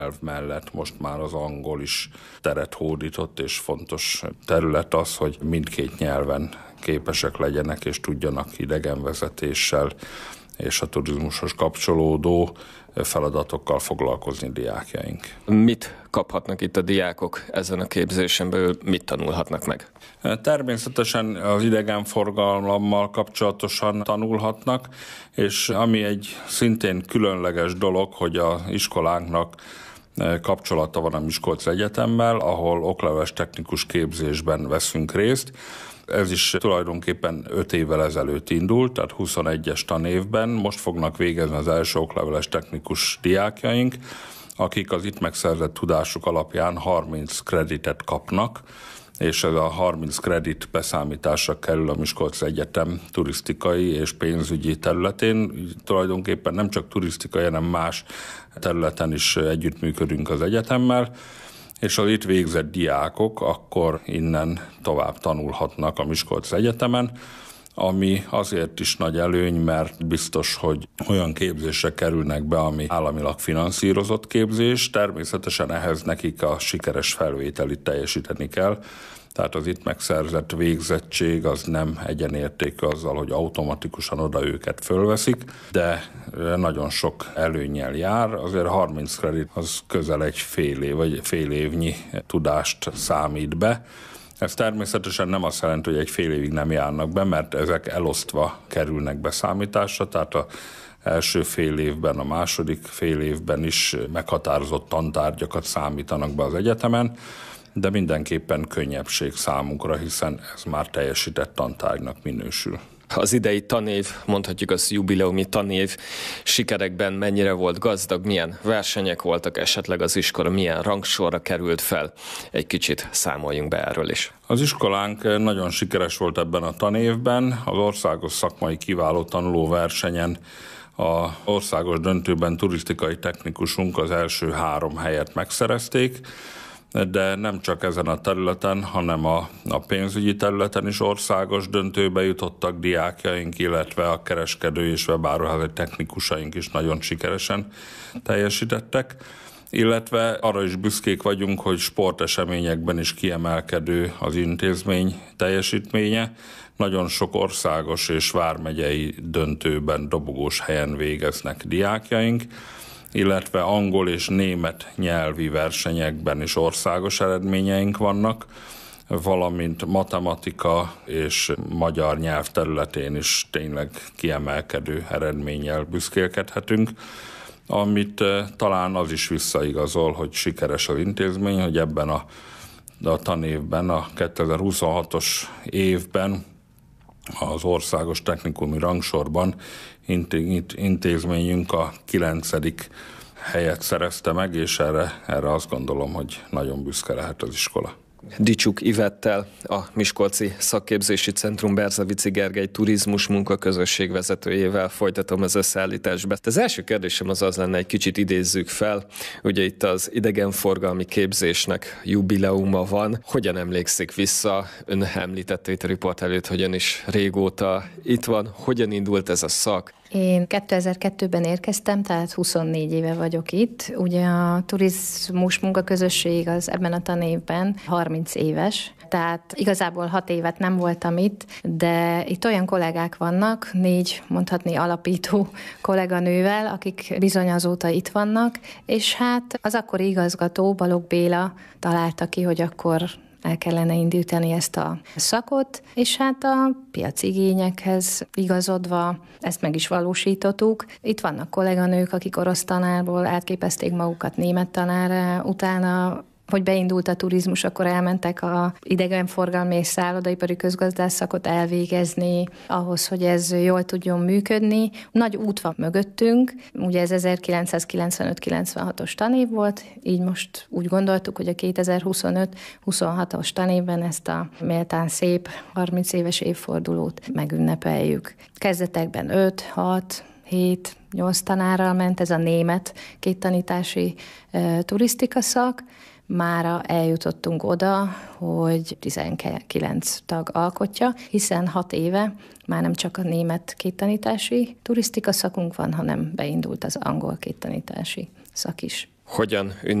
nyelv mellett most már az angol is teret hódított, és fontos terület az, hogy mindkét nyelven képesek legyenek, és tudjanak idegenvezetéssel és a turizmushoz kapcsolódó feladatokkal foglalkozni diákjaink. Mit kaphatnak itt a diákok ezen a képzésen belül, mit tanulhatnak meg? Természetesen az idegenforgalommal kapcsolatosan tanulhatnak, és ami egy szintén különleges dolog, hogy az iskolánknak kapcsolata van a Miskolci Egyetemmel, ahol okleveles technikus képzésben veszünk részt. Ez is tulajdonképpen 5 évvel ezelőtt indult, tehát 21-es tanévben. Most fognak végezni az első okleveles technikus diákjaink, akik az itt megszerzett tudásuk alapján 30 kreditet kapnak, és ez a 30 kredit beszámításra kerül a Miskolci Egyetem turisztikai és pénzügyi területén. Tulajdonképpen nem csak turisztikai, hanem más területen is együttműködünk az egyetemmel, és az itt végzett diákok akkor innen tovább tanulhatnak a Miskolci Egyetemen, ami azért is nagy előny, mert biztos, hogy olyan képzésre kerülnek be, ami államilag finanszírozott képzés, természetesen ehhez nekik a sikeres felvételit teljesíteni kell, tehát az itt megszerzett végzettség az nem egyenértékű azzal, hogy automatikusan oda őket fölveszik, de nagyon sok előnnyel jár, azért 30 kredit az közel egy fél év vagy fél évnyi tudást számít be. Ez természetesen nem azt jelenti, hogy egy fél évig nem járnak be, mert ezek elosztva kerülnek beszámításra, tehát az első fél évben, a második fél évben is meghatározott tantárgyakat számítanak be az egyetemen, de mindenképpen könnyebbség számunkra, hiszen ez már teljesített tantárgynak minősül. Az idei tanév, mondhatjuk az jubileumi tanév sikerekben mennyire volt gazdag, milyen versenyek voltak esetleg az iskola, milyen rangsorra került fel? Egy kicsit számoljunk be erről is. Az iskolánk nagyon sikeres volt ebben a tanévben, az országos szakmai kiváló tanuló versenyen az országos döntőben turisztikai technikusunk az első 3 helyet megszerezték, de nem csak ezen a területen, hanem a pénzügyi területen is országos döntőbe jutottak diákjaink, illetve a kereskedő és webáruházi technikusaink is nagyon sikeresen teljesítettek, illetve arra is büszkék vagyunk, hogy sporteseményekben is kiemelkedő az intézmény teljesítménye. Nagyon sok országos és vármegyei döntőben dobogós helyen végeznek diákjaink, illetve angol és német nyelvi versenyekben is országos eredményeink vannak, valamint matematika és magyar nyelv területén is tényleg kiemelkedő eredménnyel büszkélkedhetünk, amit talán az is visszaigazol, hogy sikeres az intézmény, hogy ebben a tanévben, a 2026-os évben az országos technikumi rangsorban intézményünk a 9. helyet szerezte meg, és erre azt gondolom, hogy nagyon büszke lehet az iskola. Dicsuk Ivettel, a Miskolci Szakképzési Centrum Berzevici Gergely turizmus munkaközösség vezetőjével folytatom az összeállításba. Az első kérdésem az lenne, egy kicsit idézzük fel, ugye itt az idegenforgalmi képzésnek jubileuma van. Hogyan emlékszik vissza? Ön említette itt a riport előtt, hogy ön is régóta itt van. Hogyan indult ez a szak? Én 2002-ben érkeztem, tehát 24 éve vagyok itt. Ugye a turizmus munkaközösség az ebben a tanévben 30 éves, tehát igazából 6 évet nem voltam itt, de itt olyan kollégák vannak, 4 mondhatni alapító kolléganővel, akik bizony azóta itt vannak, és hát az akkori igazgató, Balogh Béla találta ki, hogy akkor el kellene indítani ezt a szakot, és hát a piaci igényekhez igazodva ezt meg is valósítottuk. Itt vannak kolléganők, akik orosz tanárból átképezték magukat német tanárra, utána hogy beindult a turizmus, akkor elmentek a idegenforgalmi és szállodaipari közgazdászszakot elvégezni, ahhoz, hogy ez jól tudjon működni. Nagy út van mögöttünk, ugye ez 1995-96-os tanév volt, így most úgy gondoltuk, hogy a 2025-26-os tanévben ezt a méltán szép 30 éves évfordulót megünnepeljük. Kezdetekben 5, 6, 7, 8 tanárral ment ez a német kéttanítási turisztika szak. Mára eljutottunk oda, hogy 19 tag alkotja, hiszen 6 éve már nem csak a német kéttanítási turisztika szakunk van, hanem beindult az angol kéttanítási szak is. Hogyan